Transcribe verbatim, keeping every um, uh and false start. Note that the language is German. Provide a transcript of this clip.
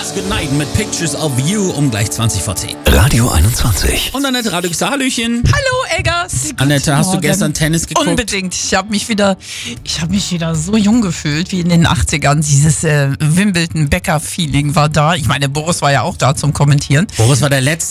Good Night mit Pictures of You um gleich zwanzig vor zehn. Radio einundzwanzig. Und Annette Radio, ich sag Hallöchen. Hallo Eggers. Annette, hast Morgen. du gestern Tennis geguckt? Unbedingt. Ich habe mich wieder, ich habe mich wieder so jung gefühlt wie in den achtzigern. Dieses äh, Wimbledon-Becker-Feeling war da. Ich meine, Boris war ja auch da zum Kommentieren. Boris war der Letzte.